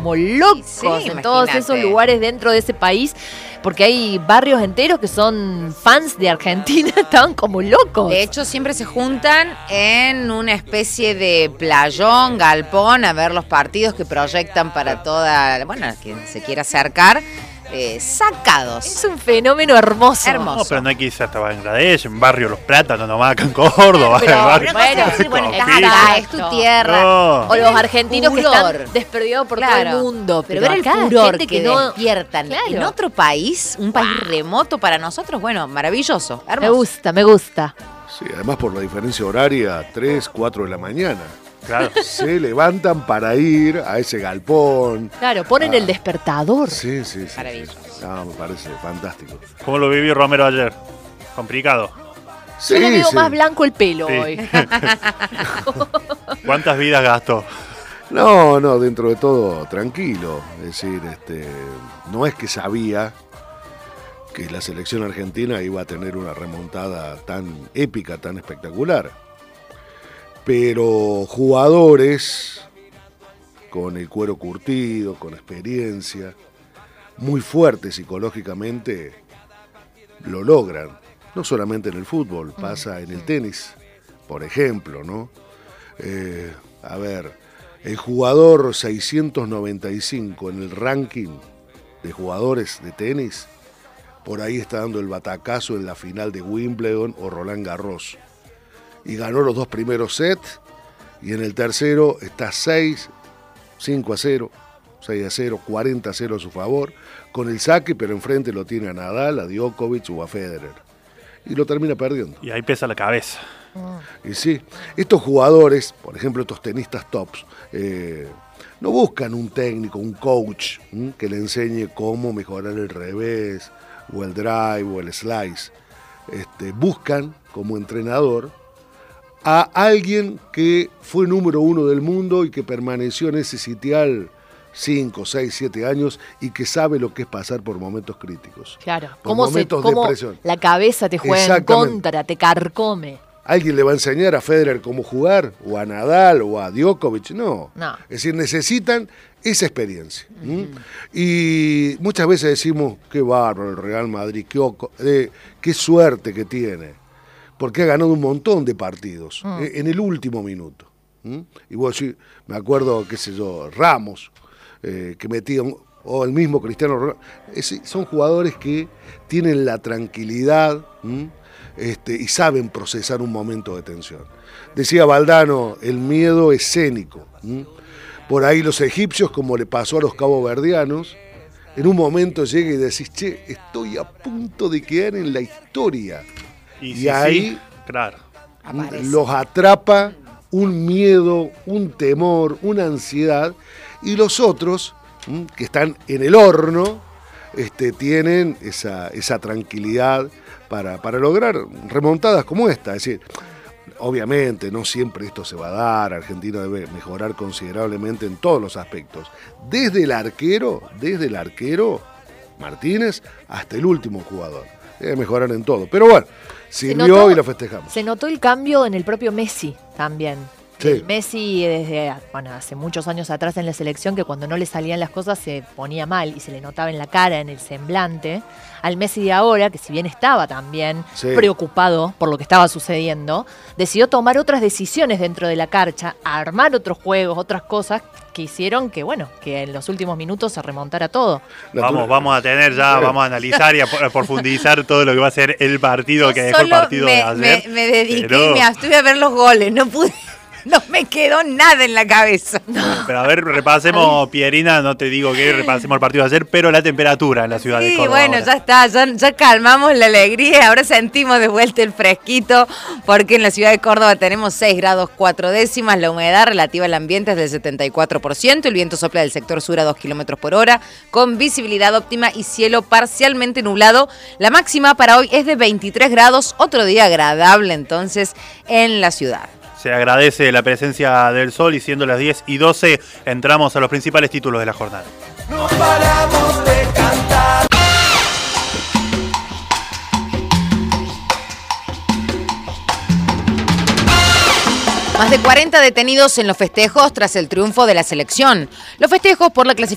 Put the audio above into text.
como locos en todos esos lugares dentro de ese país, porque hay barrios enteros que son fans de Argentina, estaban como locos. De hecho, siempre se juntan en una especie de playón, galpón, a ver los partidos que proyectan para toda, bueno, quien se quiera acercar. Sacados. Es un fenómeno hermoso. No, pero no hay que irse hasta Bangladesh, en barrio Los Plátanos, nomás acá en Córdoba. Es tu tierra. No. O los argentinos que están desperdigados por todo el mundo. Pero ver el furor que no despiertan en otro país, un país remoto para nosotros, bueno, maravilloso, hermoso. Me gusta. Sí, además por la diferencia horaria, 3, 4 de la mañana. Claro. Se levantan para ir a ese galpón. Claro, ponen el despertador. Sí. Maravilloso. No, me parece fantástico. ¿Cómo lo vivió Romero ayer? Complicado. Sí, Yo le veo más blanco el pelo hoy. ¿Cuántas vidas gastó? No, dentro de todo, tranquilo. Es decir, no es que sabía que la selección argentina iba a tener una remontada tan épica, tan espectacular. Pero jugadores con el cuero curtido, con experiencia, muy fuertes psicológicamente, lo logran. No solamente en el fútbol, pasa en el tenis, por ejemplo, ¿no? El jugador 695 en el ranking de jugadores de tenis, por ahí está dando el batacazo en la final de Wimbledon o Roland Garros. Y ganó los 2 primeros sets, y en el tercero está 6, 5-0, 6-0, 40-0 a su favor, con el saque, pero enfrente lo tiene a Nadal, a Djokovic o a Federer. Y lo termina perdiendo. Y ahí pesa la cabeza. Y sí, estos jugadores, por ejemplo, estos tenistas tops, no buscan un técnico, un coach, que le enseñe cómo mejorar el revés, o el drive, o el slice. Buscan, como entrenador, a alguien que fue número 1 del mundo y que permaneció en ese sitial 5, 6, 7 años y que sabe lo que es pasar por momentos críticos. Claro, cómo de presión. La cabeza te juega en contra, te carcome. ¿Alguien le va a enseñar a Federer cómo jugar? ¿O a Nadal? ¿O a Djokovic? No. Es decir, necesitan esa experiencia. Y muchas veces decimos, qué bárbaro el Real Madrid, qué suerte que tiene. Porque ha ganado un montón de partidos en el último minuto. Y vos decís, me acuerdo, qué sé yo, Ramos, que metía, o el mismo Cristiano Ronaldo. Son jugadores que tienen la tranquilidad y saben procesar un momento de tensión. Decía Valdano, el miedo escénico. Por ahí los egipcios, como le pasó a los caboverdianos, en un momento llega y decís, che, estoy a punto de quedar en la historia. Y ahí claro, los atrapa un miedo, un temor, una ansiedad, y los otros, que están en el horno, tienen esa tranquilidad para lograr remontadas como esta. Es decir, obviamente no siempre esto se va a dar, Argentina debe mejorar considerablemente en todos los aspectos, desde el arquero Martínez hasta el último jugador. Debe mejorar en todo, pero bueno, sirvió y lo festejamos. Se notó el cambio en el propio Messi también. Sí. Messi desde hace muchos años atrás en la selección, que cuando no le salían las cosas se ponía mal y se le notaba en la cara, en el semblante. Al Messi de ahora, que si bien estaba también preocupado por lo que estaba sucediendo, decidió tomar otras decisiones dentro de la cancha, armar otros juegos, otras cosas que hicieron que en los últimos minutos se remontara todo. Vamos a analizar y a profundizar todo lo que va a ser el partido que dejó el partido de ayer. Me dediqué, estuve a ver los goles, no pude. No me quedó nada en la cabeza. Pero a ver, repasemos, Pierina, no te digo que repasemos el partido de ayer, pero la temperatura en la ciudad de Córdoba. Sí, bueno, ya está, ya calmamos la alegría, ahora sentimos de vuelta el fresquito, porque en la ciudad de Córdoba tenemos 6 grados 4 décimas, la humedad relativa al ambiente es del 74%, el viento sopla del sector sur a 2 kilómetros por hora, con visibilidad óptima y cielo parcialmente nublado. La máxima para hoy es de 23 grados, otro día agradable entonces en la ciudad. Se agradece la presencia del sol y siendo las 10:12 entramos a los principales títulos de la jornada. No paramos de cantar. Más de 40 detenidos en los festejos tras el triunfo de la selección. Los festejos por la clasificación